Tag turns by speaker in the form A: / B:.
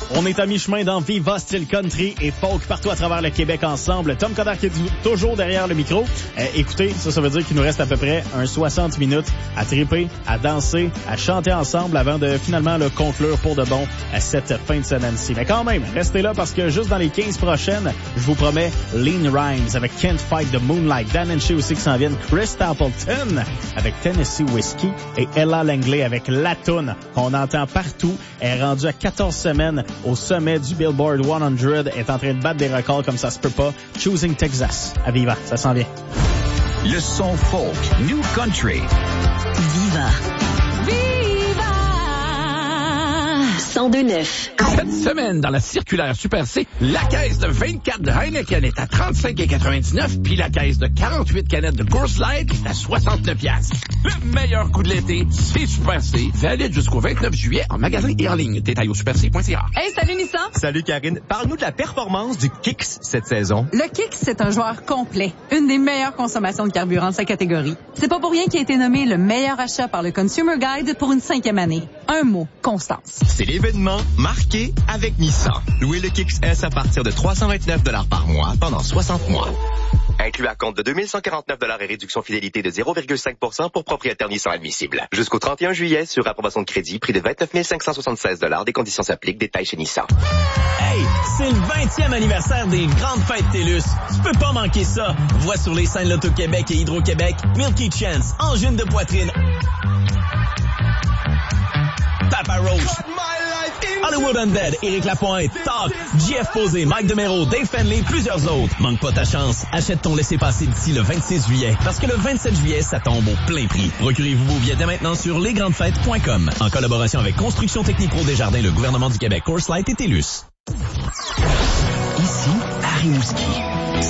A: On est à mi-chemin dans Viva, style country et folk partout à travers le Québec ensemble. Tom Coderre qui est toujours derrière le micro. Écoutez, ça veut dire qu'il nous reste à peu près 60 minutes à triper, à danser, à chanter ensemble avant de finalement le conclure pour de bon cette fin de semaine-ci. Mais quand même, restez là parce que juste dans les 15 prochaines, je vous promets Lean Rhymes avec Can't Fight the Moonlight. Dan and Shay aussi qui s'en viennent. Chris Stapleton avec Tennessee Whiskey et Ella Langley avec La Toune qu'on entend partout. Elle est rendue à 14 semaines au sommet du Billboard 100. Est en train de battre des records comme ça se peut pas. Choosing Texas. À Viva, ça s'en vient.
B: Le son folk, New Country.
C: Viva. Viva! 102.9.
D: Cette semaine, dans la circulaire Super C, la caisse de 24 de Heineken est à 35,99 puis la caisse de 48 canettes de Coors Light est à 69 $. Le meilleur coup de l'été, c'est Super C. Valide jusqu'au 29 juillet en magasin et en ligne. Détail au superc.ca.
E: Hey, salut Nissan!
F: Salut Karine. Parle-nous de la performance du Kicks cette saison.
E: Le Kicks, c'est un joueur complet. Une des meilleures consommations de carburant de sa catégorie. C'est pas pour rien qu'il a été nommé le meilleur achat par le Consumer Guide pour une 5e année. Un mot, constance.
F: C'est l'événement marqué avec Nissan. Louez le Kicks S à partir de 329 $ par mois pendant 60 mois. Inclus à compte de 2149 $ et réduction fidélité de 0,5% pour propriétaire Nissan admissible. Jusqu'au 31 juillet sur approbation de crédit, prix de 29 576 $. Des conditions s'appliquent. Détails chez Nissan.
G: Hey, c'est le 20e anniversaire des grandes fêtes TELUS. Tu peux pas manquer ça. Vois sur les scènes Loto-Québec et Hydro-Québec, Milky Chance, Angine de poitrine, Papa Roach, Hollywood Undead, Éric Lapointe, Talk, JF Posé, Mike DeMero, Dave Fenley, plusieurs autres. Manque pas ta chance. Achète ton laissez-passer d'ici le 26 juillet. Parce que le 27 juillet, ça tombe au plein prix. Procurez-vous vos billets dès maintenant sur lesgrandesfêtes.com. En collaboration avec Construction Technico Desjardins, le gouvernement du Québec, Coors Light et TELUS.
B: Ici, à Rimouski.